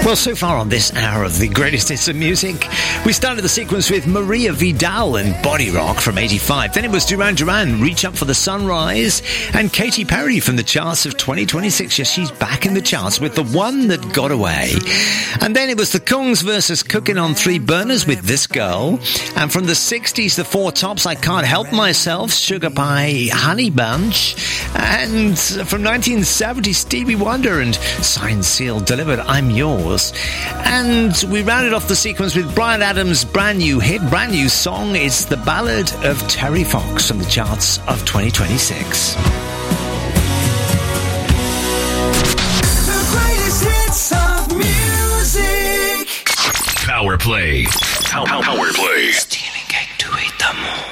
Well, so far on this hour of the greatest hits of music, we started the sequence with Maria Vidal and Body Rock from 85. Then it was Duran Duran, Reach Up for the Sunrise, and Katy Perry from the charts of 2026. Yes, she's back in the charts with The One That Got Away. And then it was the Kungs versus Cooking on Three Burners with This Girl. And from the 60s, the Four Tops, I Can't Help Myself, Sugar Pie, Honey Bunch. And from 1970, Stevie Wonder and Signed, Sealed, Delivered, I'm Yours. And we rounded off the sequence with Bryan Adams' brand new hit, brand new song. It's The Ballad of Terry Fox from the charts of 2026. The greatest hits of music. Power Play. Power Play. Stephen King, tu es d'amour.